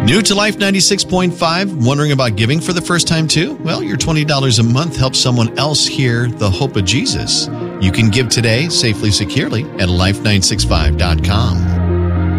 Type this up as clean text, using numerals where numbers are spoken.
New to Life 96.5, wondering about giving for the first time too? Well, your $20 a month helps someone else hear the hope of Jesus. You can give today, safely, securely at life965.com.